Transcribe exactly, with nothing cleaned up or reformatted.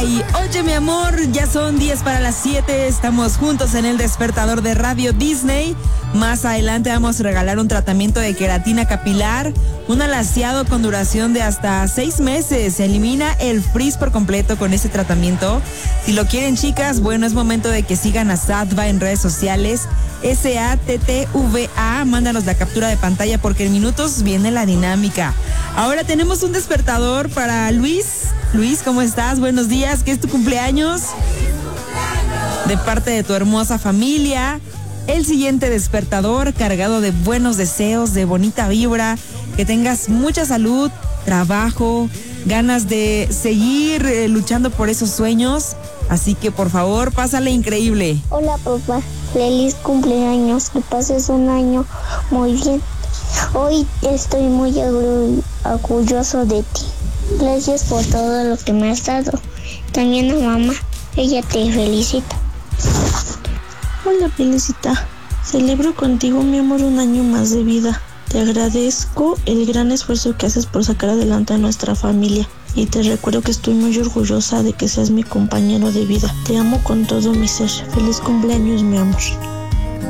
Disney. Oye, mi amor, ya son diez para las siete. Estamos juntos en el despertador de Radio Disney. Más adelante vamos a regalar un tratamiento de queratina capilar, un alaciado con duración de hasta seis meses. Se elimina el frizz por completo con este tratamiento. Si lo quieren, chicas, bueno, es momento de que sigan a Sattva en redes sociales. S A T T V A, mándanos la captura de pantalla porque en minutos viene la dinámica. Ahora tenemos un despertador para Luis. Luis, ¿cómo estás? Buenos días, ¿qué es tu cumpleaños? De parte de tu hermosa familia. El siguiente despertador cargado de buenos deseos, de bonita vibra, que tengas mucha salud, trabajo, ganas de seguir eh, luchando por esos sueños. Así que por favor, pásale increíble. Hola papá, feliz cumpleaños, que pases un año muy bien. Hoy estoy muy orgulloso de ti. Gracias por todo lo que me has dado. También a mamá, ella te felicita. Hola Felicita, celebro contigo mi amor un año más de vida. Te agradezco el gran esfuerzo que haces por sacar adelante a nuestra familia. Y te recuerdo que estoy muy orgullosa de que seas mi compañero de vida. Te amo con todo mi ser. Feliz cumpleaños, mi amor.